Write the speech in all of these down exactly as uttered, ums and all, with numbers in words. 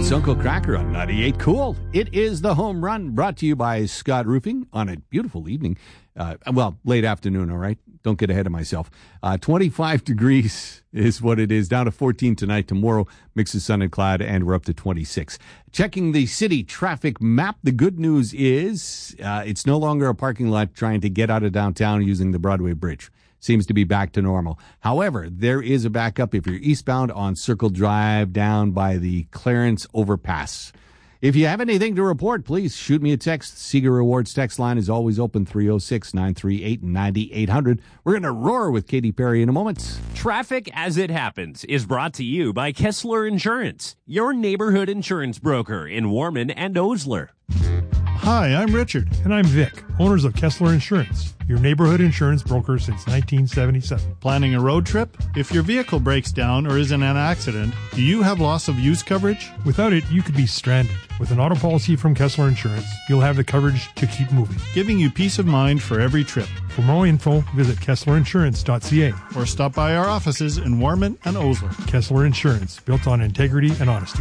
It's Uncle Cracker on ninety-eight Cool. It is the home run, brought to you by Scott Roofing on a beautiful evening. Uh, well, late afternoon, all right? Don't get ahead of myself. Uh, twenty-five degrees is what it is. Down to fourteen tonight. Tomorrow, mix of sun and cloud, and we're up to twenty-six. Checking the city traffic map, the good news is uh, it's no longer a parking lot trying to get out of downtown using the Broadway Bridge. Seems to be back to normal. However, there is a backup if you're eastbound on Circle Drive down by the Clarence Overpass. If you have anything to report, please shoot me a text. Seeger Rewards text line is always open, three oh six, nine three eight, nine eight hundred. We're going to roar with Katy Perry in a moment. Traffic as it happens is brought to you by Kessler Insurance, your neighborhood insurance broker in Warman and Osler. Hi, I'm Richard. And I'm Vic, owners of Kessler Insurance, your neighborhood insurance broker since nineteen seventy-seven. Planning a road trip? If your vehicle breaks down or is in an accident, do you have loss of use coverage? Without it, you could be stranded. With an auto policy from Kessler Insurance, you'll have the coverage to keep moving, giving you peace of mind for every trip. For more info, visit kessler insurance dot c a or stop by our offices in Warman and Osler. Kessler Insurance, built on integrity and honesty.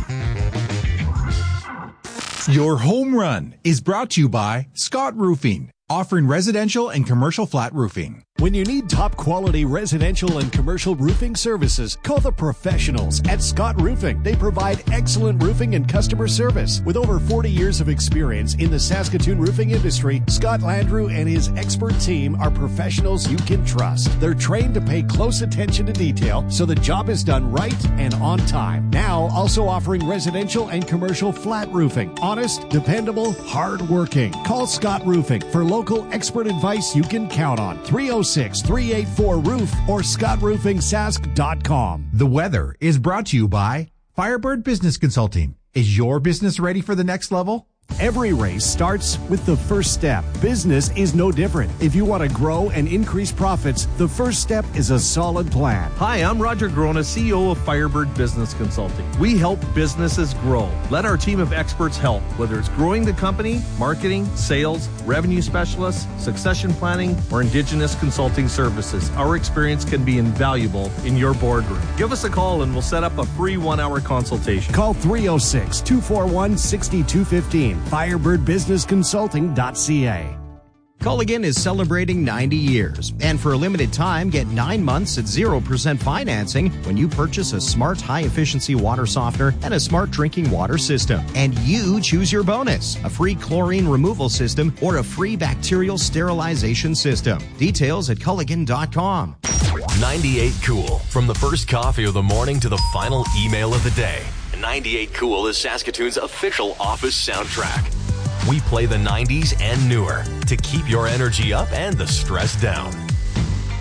Your home run is brought to you by Scott Roofing, offering residential and commercial flat roofing. When you need top quality residential and commercial roofing services, call the professionals at Scott Roofing. They provide excellent roofing and customer service. With over forty years of experience in the Saskatoon roofing industry, Scott Landrew and his expert team are professionals you can trust. They're trained to pay close attention to detail so the job is done right and on time. Now also offering residential and commercial flat roofing. Honest, dependable, hard-working. Call Scott Roofing for local expert advice you can count on. three oh six, three eight four, roof or scott roofing sask dot com. The weather is brought to you by Firebird Business Consulting. Is your business ready for the next level? Every race starts with the first step. Business is no different. If you want to grow and increase profits, the first step is a solid plan. Hi, I'm Roger Grona, C E O of Firebird Business Consulting. We help businesses grow. Let our team of experts help, whether it's growing the company, marketing, sales, revenue specialists, succession planning, or indigenous consulting services. Our experience can be invaluable in your boardroom. Give us a call and we'll set up a free one-hour consultation. Call three oh six, two four one, six two one five. firebird business consulting dot c a. Culligan is celebrating ninety years, and for a limited time, get nine months at zero percent financing when you purchase a smart high-efficiency water softener and a smart drinking water system. And you choose your bonus, a free chlorine removal system or a free bacterial sterilization system. Details at culligan dot com. ninety-eight Cool. From the first coffee of the morning to the final email of the day, ninety-eight Cool is Saskatoon's official office soundtrack. We play the nineties and newer to keep your energy up and the stress down.